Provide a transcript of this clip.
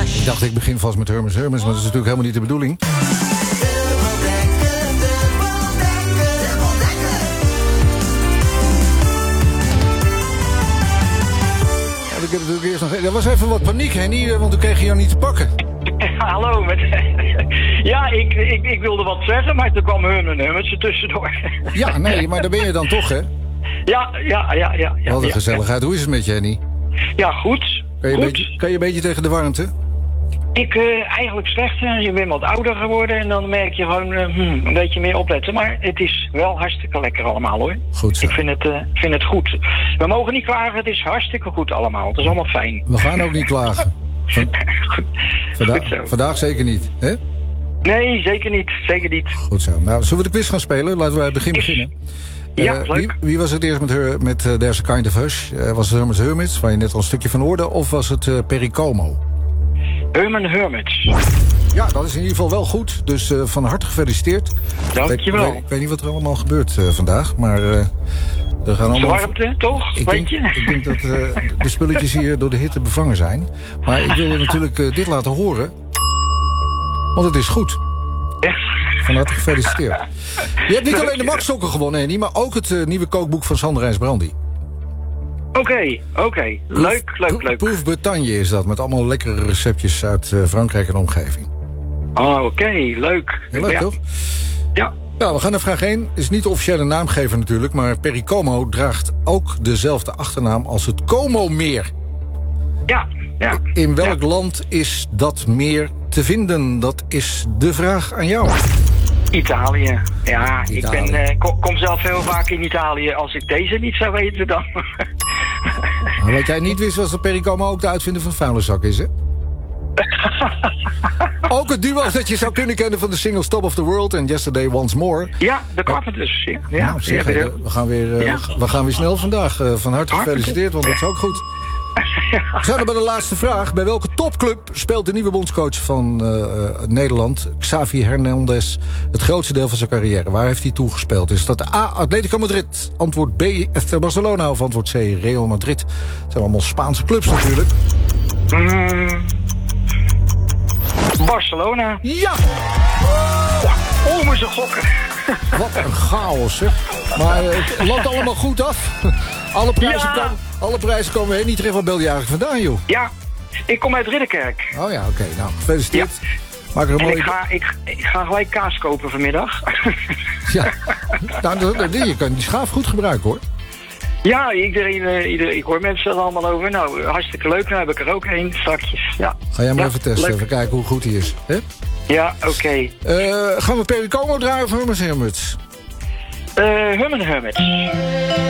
Ik dacht, ik begin vast met Hermes, maar dat is natuurlijk helemaal niet de bedoeling. Ik heb natuurlijk eerst nog... Er was even wat paniek, Henny, want toen kreeg je jou niet te pakken. Hallo. Ja, ik wilde wat zeggen, maar toen kwam Hermits er tussendoor. Ja, nee, maar daar ben je dan toch, hè? Ja. Wat een gezelligheid. Hoe is het met je, Henny? Ja, goed. Kan je een beetje tegen de warmte? Ik eigenlijk slechter. Je bent wat ouder geworden en dan merk je gewoon een beetje meer opletten. Maar het is wel hartstikke lekker allemaal, hoor. Goed zo. Ik vind het goed. We mogen niet klagen, het is hartstikke goed allemaal. Het is allemaal fijn. We gaan ook niet klagen. Vandaag zeker niet, hè? Nee, zeker niet. Zeker niet. Goed zo. Nou, zullen we de quiz gaan spelen? Laten we bij het begin beginnen. Ja, leuk. Wie was het eerst met There's a Kind of Hush? Was het Hermits, waar je net al een stukje van hoorde? Of was het Pericomo? Hermits. Ja, dat is in ieder geval wel goed. Dus van harte gefeliciteerd. Dankjewel. Ik weet niet wat er allemaal gebeurt vandaag, maar... er gaan allemaal... Warmte, toch? Ik denk dat de spulletjes hier door de hitte bevangen zijn. Maar ik wilde natuurlijk dit laten horen. Want het is goed. Ja. Van harte gefeliciteerd. Je hebt niet alleen de Max-sokken gewonnen, Henny, maar ook het nieuwe kookboek van Sander Rijns-Brandy. Oké. Leuk. Proef Bretagne is dat, met allemaal lekkere receptjes uit Frankrijk en omgeving. Oh, oké, leuk. Heel leuk, toch? Ja. Nou, we gaan naar vraag 1. Is niet de officiële naamgever natuurlijk, maar Pericomo draagt ook dezelfde achternaam als het Como-meer. Ja. In welk land is dat meer te vinden? Dat is de vraag aan jou. Italië. Ja, ik kom zelf heel vaak in Italië. Als ik deze niet zou weten, dan... Maar wat jij niet wist was dat Pericomo ook de uitvinder van vuilniszak is, hè? Ook het duo dat je zou kunnen kennen van de singles Top of the World en Yesterday Once More. Ja, de Carpenters. Ja. We gaan weer snel vandaag. Van harte gefeliciteerd, want dat is ook goed. We gaan bij de laatste vraag. Bij welke topclub speelt de nieuwe bondscoach van Nederland, Xavi Hernandez, het grootste deel van zijn carrière? Waar heeft hij toegespeeld? Is dat A, Atletico Madrid, antwoord B, FC Barcelona of antwoord C, Real Madrid? Het zijn allemaal Spaanse clubs natuurlijk. Barcelona. Ja! Maar ze gokken. Wat een chaos, zeg. Maar het loopt allemaal goed af. Alle prijzen komen heen. Niet terug. Wat bel je eigenlijk vandaan, joh? Ja, ik kom uit Ridderkerk. Oh ja, oké. Nou, gefeliciteerd. Ja. Maak er een mooie... ik ga gelijk kaas kopen vanmiddag. Ja, nou, je kan die schaaf goed gebruiken, hoor. Ja, ik hoor mensen er allemaal over. Nou, hartstikke leuk. Nou heb ik er ook een strakjes. Ja. Ga jij maar even testen. Leuk. Even kijken hoe goed die is. Hè? Ja, oké. Gaan we Pericomo draaien of Hermits? Hermits.